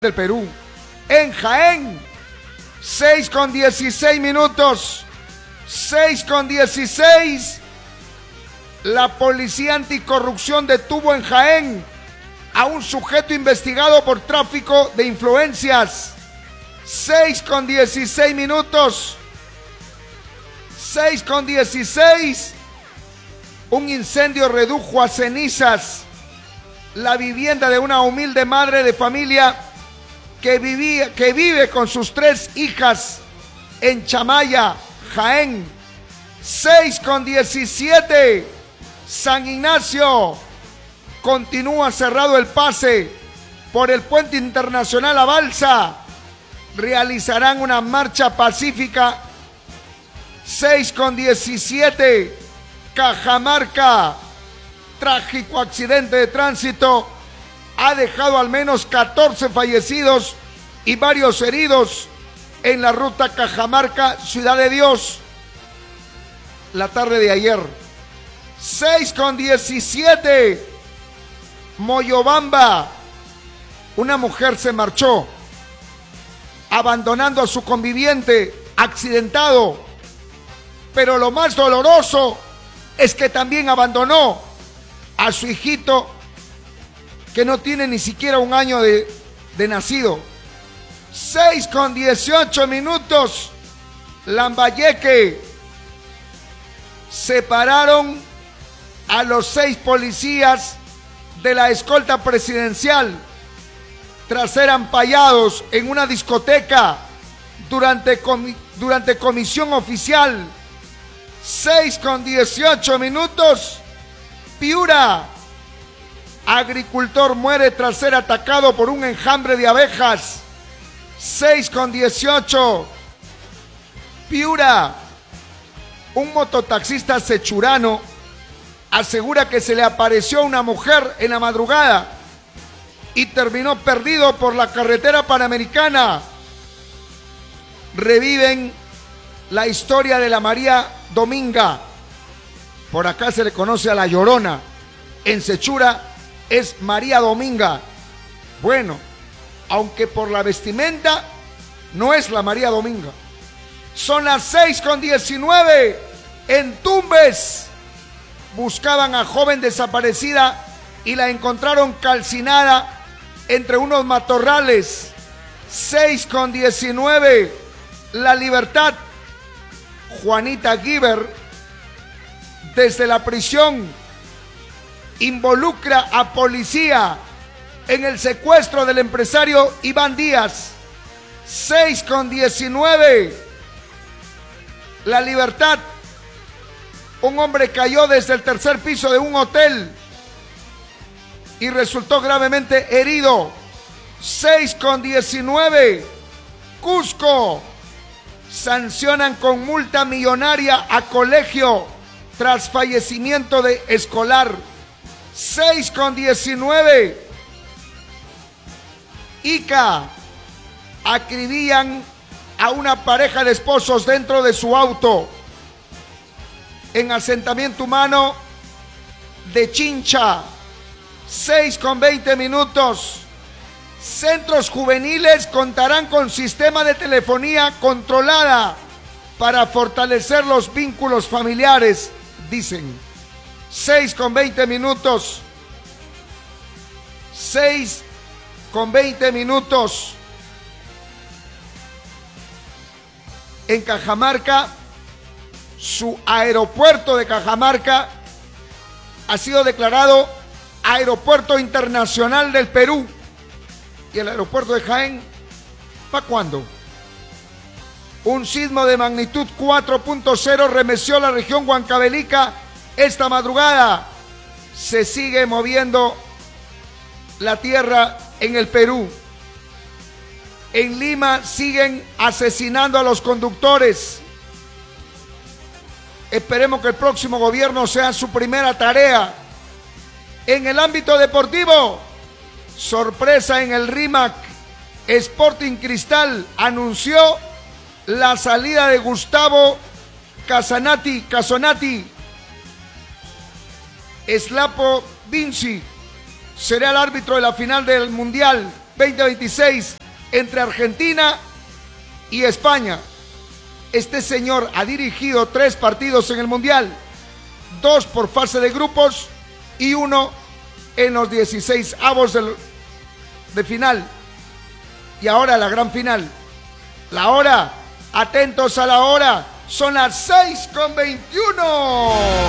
del Perú. En Jaén, 6:16 minutos. 6:16. La policía anticorrupción detuvo en Jaén a un sujeto investigado por tráfico de influencias. 6:16 minutos. 6:16. Un incendio redujo a cenizas la vivienda de una humilde madre de familia que vive con sus 3 hijas en Chamaya, Jaén. 6:17. San Ignacio, continúa cerrado el pase por el puente internacional a Balsa. Realizarán una marcha pacífica. 6:17. Cajamarca, trágico accidente de tránsito ha dejado al menos 14 fallecidos y varios heridos en la ruta Cajamarca-Ciudad de Dios la tarde de ayer. 6:17. Moyobamba, una mujer se marchó abandonando a su conviviente accidentado, pero lo más doloroso es que también abandonó a su hijito que no tiene ni siquiera un año de nacido. 6:18 minutos. Lambayeque, separaron a los 6 policías de la escolta presidencial tras ser ampallados en una discoteca durante comisión oficial. 6:18 minutos. Piura, agricultor muere tras ser atacado por un enjambre de abejas. 6:18. Piura, un mototaxista sechurano asegura que se le apareció una mujer en la madrugada y terminó perdido por la carretera panamericana. Reviven la historia de la María Dominga. Por acá se le conoce a la Llorona. En Sechura es María Dominga. Bueno, aunque por la vestimenta no es la María Dominga. Son las 6:19. En Tumbes buscaban a joven desaparecida y la encontraron calcinada entre unos matorrales. 6:19. La Libertad, Juanita Giver, desde la prisión, involucra a policía en el secuestro del empresario Iván Díaz. 6:19. La Libertad, un hombre cayó desde el tercer piso de un hotel y resultó gravemente herido. 6:19. Cusco, sancionan con multa millonaria a colegio tras fallecimiento de escolar. 6:19. Ica, acribillan a una pareja de esposos dentro de su auto en asentamiento humano de Chincha. 6:20 minutos. Centros juveniles contarán con sistema de telefonía controlada para fortalecer los vínculos familiares, dicen. 6:20 minutos. 6:20 minutos. En Cajamarca, su aeropuerto de Cajamarca ha sido declarado Aeropuerto Internacional del Perú. ¿Y el aeropuerto de Jaén? ¿Para cuándo? Un sismo de magnitud 4.0 remeció la región huancavelica esta madrugada. Se sigue moviendo la tierra en el Perú. En Lima siguen asesinando a los conductores. Esperemos que el próximo gobierno sea su primera tarea. En el ámbito deportivo, sorpresa en el RIMAC. Sporting Cristal anunció la salida de Gustavo Casonati. Slapo Vinci será el árbitro de la final del Mundial 2026 entre Argentina y España. Este señor ha dirigido 3 partidos en el Mundial, 2 por fase de grupos y 1 en los 16avos de final. Y ahora la gran final. La hora, atentos a la hora, son las 6:21.